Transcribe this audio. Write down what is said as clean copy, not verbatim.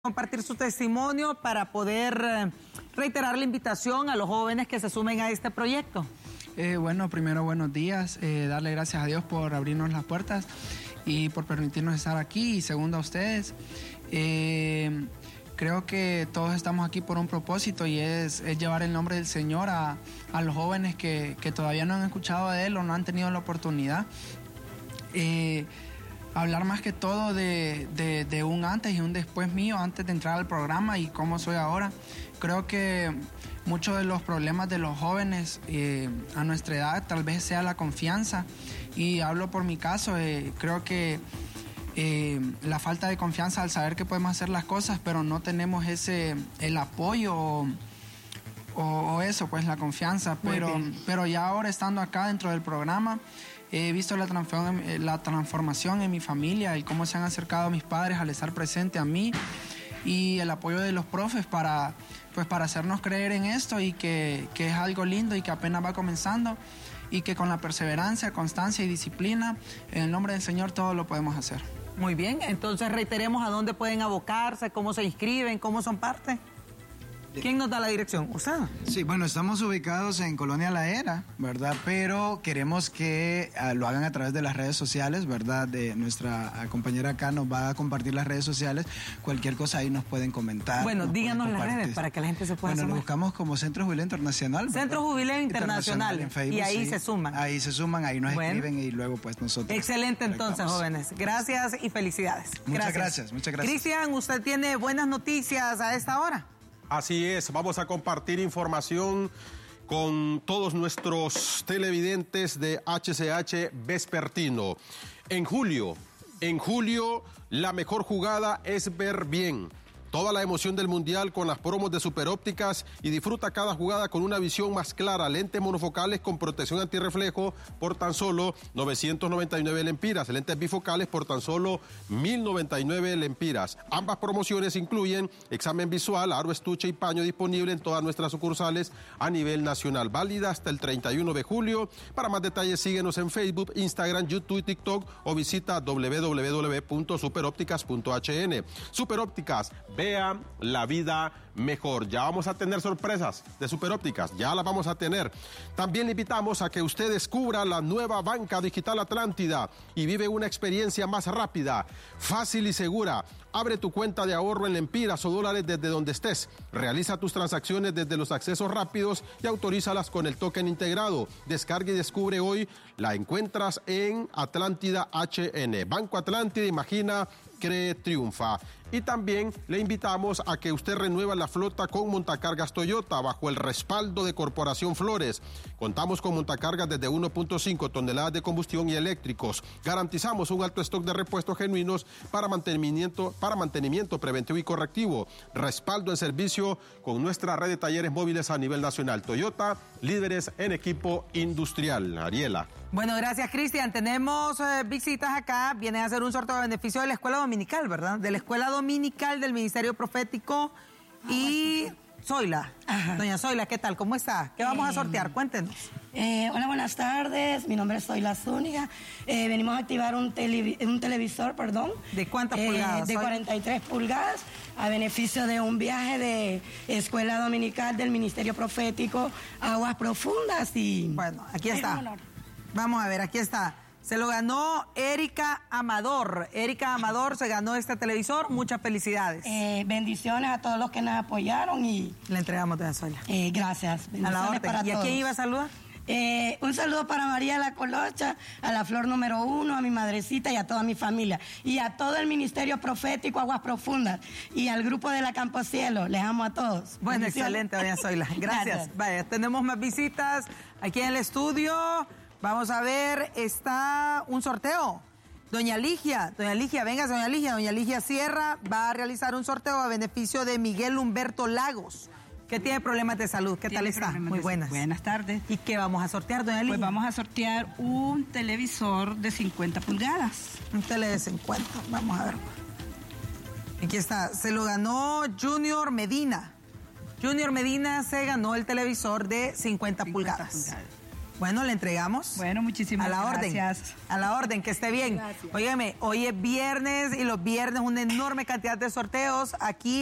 compartir su testimonio para poder reiterar la invitación a los jóvenes que se sumen a este proyecto. Bueno, primero buenos días, darle gracias a Dios por abrirnos las puertas y por permitirnos estar aquí, y segundo a ustedes. Creo que todos estamos aquí por un propósito, y es llevar el nombre del Señor a los jóvenes que todavía no han escuchado de Él o no han tenido la oportunidad. Hablar más que todo de un antes y un después mío, antes de entrar al programa y cómo soy ahora. Creo que muchos de los problemas de los jóvenes a nuestra edad tal vez sea la confianza, y hablo por mi caso. Creo que la falta de confianza al saber que podemos hacer las cosas, pero no tenemos el apoyo o eso, pues la confianza. Pero ya ahora estando acá dentro del programa, he visto la transformación en mi familia y cómo se han acercado mis padres al estar presente a mí, y el apoyo de los profes para hacernos creer en esto, y que es algo lindo y que apenas va comenzando, y que con la perseverancia, constancia y disciplina, en el nombre del Señor, todo lo podemos hacer. Muy bien, entonces reiteremos a dónde pueden abocarse, cómo se inscriben, cómo son parte. ¿Quién nos da la dirección? ¿Usted? Sí, bueno, estamos ubicados en Colonia La Era, ¿verdad? Pero queremos que lo hagan a través de las redes sociales, ¿verdad? De nuestra compañera acá nos va a compartir las redes sociales. Cualquier cosa ahí nos pueden comentar. Bueno, díganos las redes para que la gente se pueda sumar. Bueno, lo buscamos como Centro Jubileo Internacional, ¿verdad? Centro Jubileo Internacional. En Facebook, y ahí sí. se suman. Ahí se suman, ahí nos escriben, y luego pues nosotros. Excelente entonces, jóvenes. Gracias y felicidades. Muchas gracias. Cristian, usted tiene buenas noticias a esta hora. Así es, vamos a compartir información con todos nuestros televidentes de HCH Vespertino. En julio, la mejor jugada es ver bien. Toda la emoción del Mundial con las promos de Superópticas, y disfruta cada jugada con una visión más clara. Lentes monofocales con protección antirreflejo por tan solo 999 lempiras. Lentes bifocales por tan solo 1099 lempiras. Ambas promociones incluyen examen visual, aro, estuche y paño disponible en todas nuestras sucursales a nivel nacional. Válida hasta el 31 de julio. Para más detalles síguenos en Facebook, Instagram, YouTube y TikTok, o visita www.superopticas.hn. Superópticas, vea la vida mejor. Ya vamos a tener sorpresas de Superópticas, ya las vamos a tener. También le invitamos a que usted descubra la nueva banca digital Atlántida y vive una experiencia más rápida, fácil y segura. Abre tu cuenta de ahorro en lempiras o dólares desde donde estés. Realiza tus transacciones desde los accesos rápidos y autorízalas con el token integrado. Descarga y descubre hoy. La encuentras en Atlántida HN. Banco Atlántida, imagina, cree, triunfa. Y también le invitamos a que usted renueva la flota con montacargas Toyota bajo el respaldo de Corporación Flores. Contamos con montacargas desde 1.5 toneladas de combustión y eléctricos. Garantizamos un alto stock de repuestos genuinos para mantenimiento preventivo y correctivo. Respaldo en servicio con nuestra red de talleres móviles a nivel nacional. Toyota, líderes en equipo industrial. Ariela. Bueno, gracias, Cristian. Tenemos visitas acá. Vienen a hacer un sorteo de beneficio de la escuela dominical, ¿verdad? De la escuela dominical del Ministerio Profético. Y Zoila. Ajá. Doña Zoila, ¿qué tal? ¿Cómo está? ¿Qué vamos a sortear? Cuéntenos. Hola, buenas tardes. Mi nombre es Zoila Zúñiga. Venimos a activar un televisor, perdón. ¿De cuántas pulgadas? De 43 pulgadas, a beneficio de un viaje de escuela dominical del Ministerio Profético Aguas Profundas. Y bueno, aquí está. Vamos a ver, aquí está. Se lo ganó Erika Amador. Erika Amador se ganó este televisor. Muchas felicidades. Bendiciones a todos los que nos apoyaron y le entregamos de la Zoila. Gracias. A la orden. ¿Y a quién iba a saludar? Un saludo para María La Colocha, a la Flor número 1, a mi madrecita y a toda mi familia. Y a todo el Ministerio Profético Aguas Profundas y al grupo de la Campo Cielo. Les amo a todos. Bueno, excelente, doña Zoila. Gracias. Vaya, tenemos más visitas aquí en el estudio. Vamos a ver, está un sorteo. Doña Ligia, venga, doña Ligia Sierra va a realizar un sorteo a beneficio de Miguel Humberto Lagos, que tiene problemas de salud. ¿Qué tal está? Muy buenas. Buenas tardes. ¿Y qué vamos a sortear, doña Ligia? Pues vamos a sortear un televisor de 50 pulgadas. Un tele de 50, vamos a ver. Aquí está, se lo ganó Junior Medina. Junior Medina se ganó el televisor de 50 pulgadas. Bueno, le entregamos. Bueno, muchísimas gracias. A la orden, que esté bien. Óigame, hoy es viernes y los viernes una enorme cantidad de sorteos aquí.